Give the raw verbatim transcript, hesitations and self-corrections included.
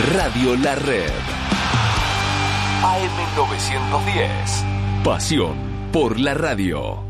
Radio La Red. A M novecientos diez. Pasión por la radio.